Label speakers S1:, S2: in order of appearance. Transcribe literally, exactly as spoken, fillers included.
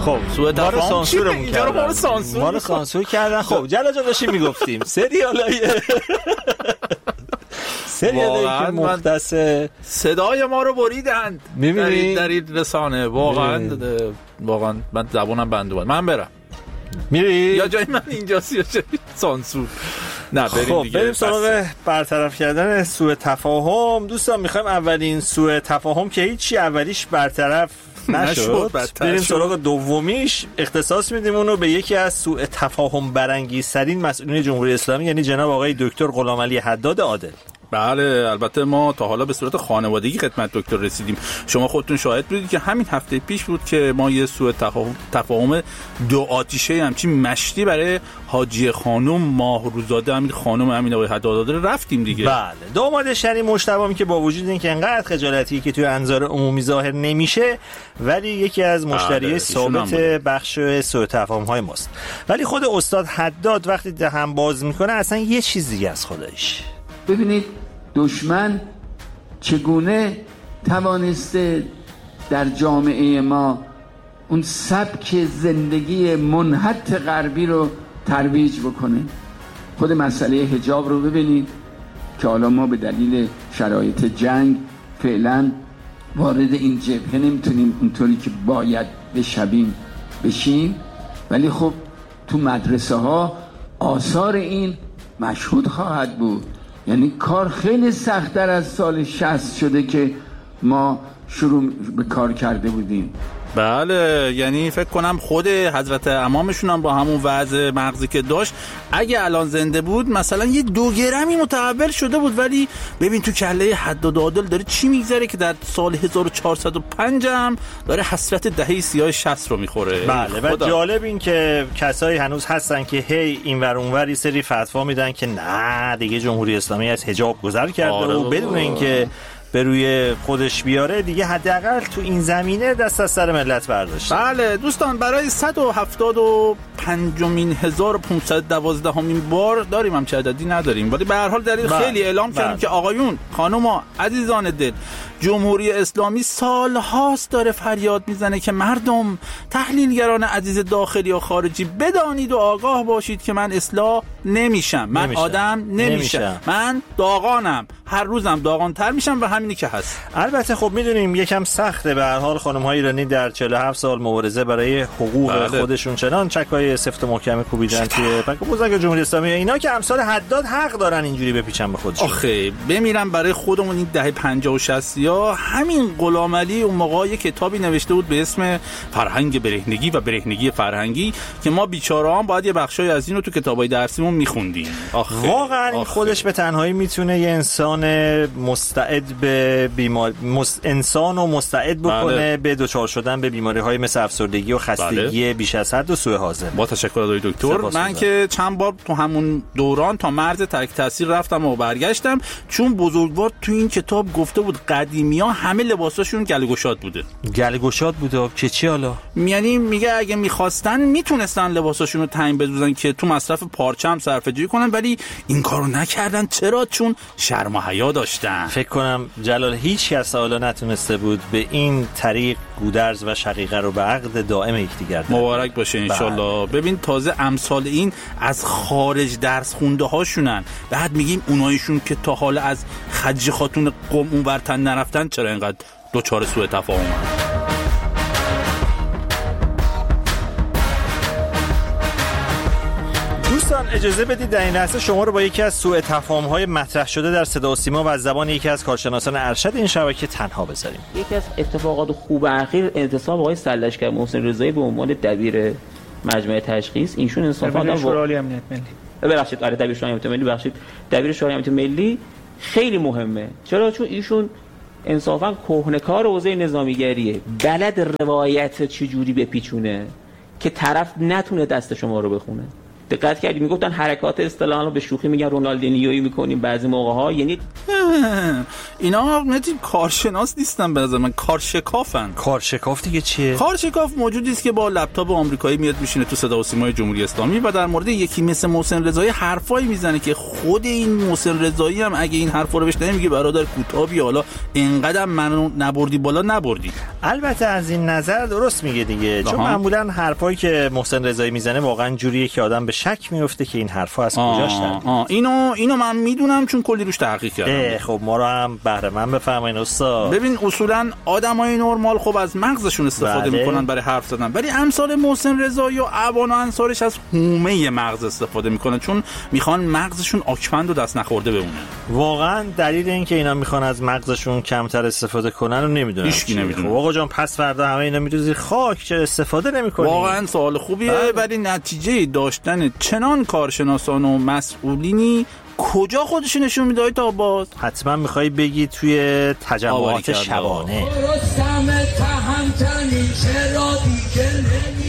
S1: خب
S2: سوء تفاهم
S1: سانسورمون کردن،
S2: ما رو سانسور
S1: ما رو سانسور کردن. خب جلا جا داشتیم میگفتیم سریالای سریالی که مختص
S2: صدای ما رو بریدند در این در این رسانه. واقعا واقعا من زبونم بنده بود. من برم
S1: میری
S2: یا جای من اینجاست یا جای سانسور؟ نه بریم
S1: خب
S2: دیگه.
S1: بریم سراغ برطرف کردن سوء تفاهم. دوستان میخوایم اولین سوء تفاهم که هیچی اولیش برطرف نشد بریم سراغ دومیش. اختصاص میدیم اونو به یکی از سوء تفاهم برانگیزترین مسئولین جمهوری اسلامی، یعنی جناب آقای دکتر غلامعلی حداد عادل.
S2: بله البته ما تا حالا به صورت خانوادگی خدمت دکتر رسیدیم. شما خودتون شاهد بودید که همین هفته پیش بود که ما یه سوء تفاهم تفاهم دو آتیشه همچین مشتی برای حاجی خانم ماهروزاده امیر خانم امین آقای حداد رفتیم دیگه.
S1: بله داماد شری مجتبی که با وجود اینکه انقدر خجالتی که توی انظار عمومی ظاهر نمیشه ولی یکی از مشتریای ثابت بخش سوء تفاهم های ماست. ولی خود استاد حداد وقتی دهن باز میکنه اصلا یه چیز دیگه از خودش.
S3: ببینید دشمن چگونه توانسته در جامعه ما اون سبک زندگی منحط غربی رو ترویج بکنه. خود مسئله حجاب رو ببینید که حالا ما به دلیل شرایط جنگ فعلا وارد این جبهه نمیتونیم اونطوری که باید بشیم بشیم، ولی خب تو مدرسه ها آثار این مشهود خواهد بود. یعنی کار خیلی سخت‌تر از سال شصت شده که ما شروع به کار کرده بودیم.
S2: بله یعنی فکر کنم خود حضرت امامشون هم با همون وضع مغزی که داشت اگه الان زنده بود مثلا یه دو گرمی متحول شده بود. ولی ببین تو کله حداد عادل داره چی میگذره که در سال هزار و چهارصد و پنج هم داره حسرت دهه سیاه شصت رو میخوره.
S1: بله و جالب این که کسایی هنوز هستن که هی اینور اونور یه سری فتوا میدن که نه دیگه جمهوری اسلامی از حجاب گذر کرده آره و بدون اینکه به روی خودش بیاره دیگه حداقل تو این زمینه دست از سر ملت برداشته.
S2: بله دوستان برای صد و هفتاد و پنجمین هزار و پانصد و دوازدهمین بار داریم هم چه عددی نداریم ولی به هر حال دلیل خیلی اعلام کردیم که آقایون خانوما عزیزان دل جمهوری اسلامی سال هاست داره فریاد میزنه که مردم تحلیلگران عزیز داخلی و خارجی بدانید و آگاه باشید که من اصلاح نمیشم، من نمیشم. آدم نمیشم. نمیشم من داغانم، هر روزم داغانتر میشم و همینی که هست.
S1: البته خب میدونیم یکم سخته به هر حال خانم های ایرانی در چهل و هفت سال مبارزه برای حقوق بله. خودشون چنان چکای سفت و محکم کوبیدن توی پک بزرگ جمهوری اسلامی اینا که امثال حداد حق دارن اینجوری بپیچن به خودشون.
S2: آخه بمیرن برای خودمون. این دهه پنجاه و شصت یا همین غلامعلی اون موقع یک کتابی نوشته بود به اسم فرهنگ برهنگی و برهنگی فرهنگی که ما بیچاره‌ها باید یه بخشای از اینو تو کتابای درسیمون میخوندیم.
S1: واقعا این خودش به تنهایی میتونه یه انسان مستعد به بیمار مست... انسان و مستعد بکنه بله. به دچار شدن به بیماری‌های مثل افسردگی و خستگی بله. بیش از حد و سوء هاضمه.
S2: با تشکر آقای دکتر. من که چند بار تو همون دوران تا مرز تک تاثیر رفتم و برگشتم چون بزرگوار تو این کتاب گفته بود قدیمی‌ها همه لباساشون گلگشاد بوده.
S1: گلگشاد بوده که چی حالا؟
S2: یعنی میگه اگه می‌خواستن میتونستن لباساشون رو تعیین بدوزن که تو مصرف پارچه هم صرفه‌جویی کنن ولی این کارو نکردن. چرا؟ چون شرم و حیا داشتن.
S1: فکر کنم جلال هیچ کس حالا نتونسته بود به این طریق گودرز و شقیقه رو به عقد دائم یکدیگر
S2: مبارک باشه انشالله. ببین تازه امثال این از خارج درس خونده هاشونن. بعد میگیم اونایشون که تا حالا از خدیجه خاتون قم اونورتن نرفتن چرا اینقدر دوچار سوء تفاهم.
S1: دوستان اجازه بدید در این لحظه شما رو با یکی از سوء تفاهم‌های مطرح شده در صدا و سیما و از زبان یکی از کارشناسان ارشد این شبکه تنها بذاریم.
S4: یکی از اتفاقات خوب اخیر انتصاب آقای سلشکر محسن رضایی به عنوان دبیر مجمع تشخیص. ایشون انصافا
S5: دبیر شورای امنیت ملی.
S4: ببخشید آره دبیر شورای امنیت ملی ببخشید دبیر شورای امنیت ملی خیلی مهمه. چرا؟ چون ایشون انصافا کهنه‌کار حوزه نظامیگریه، بلد روایت چجوری بپیچونه که طرف نتونه دست شما رو بخونه. دقت کردید میگفتن حرکات اصطلاحاً به شوخی میگن رونالدینیویی میکنیم بعضی موقع ها، یعنی
S2: اینا متین کارشناس نیستن به نظر من، کارشکافن.
S1: کارشکاف دیگه چیه؟
S2: کارشکاف موجودی است که با لپتاپ آمریکایی میاد میشینه تو صدا و سیمای جمهوری اسلامی و در مورد یکی مثل محسن رضایی حرفایی میزنه که خود این محسن رضایی هم اگه این حرفا رو بشنوه میگه برادر کوتابی، حالا اینقدر منو نبردی بالا نبردی.
S1: البته از این نظر درست میگه دیگه، چون معمولا حرفایی که محسن رضایی میزنه واقعا جوریه که آدم به شک میفته که این حرفا از کجاش در.
S2: اینو اینو من میدونم چون کلی روش تحقیق کردم.
S1: خب ما رو هم بهره مند بفرمایید استاد.
S2: ببین اصولا آدمای نرمال خب از مغزشون استفاده بله. میکنن برای حرف زدن، ولی امثال محسن رضایی و عوان و انصارش از حومه مغز استفاده میکنن، چون میخوان مغزشون آکفند و دست نخورده بمونه.
S1: واقعا دلیل این که اینا میخوان از مغزشون کمتر استفاده کنن رو نمیدونم.
S2: هیچکی نمیدونه.
S1: خب آقا جان پس فردا همه اینا میریزی خاک، چه استفاده نمیکنی؟
S2: واقعا سوال خوبیه، ولی نتیجه داشتن چنان کارشناسان و مسئولینی کجا خودش نشون میده تا باز؟
S1: حتما میخوای بگی توی تجمعات شبانه.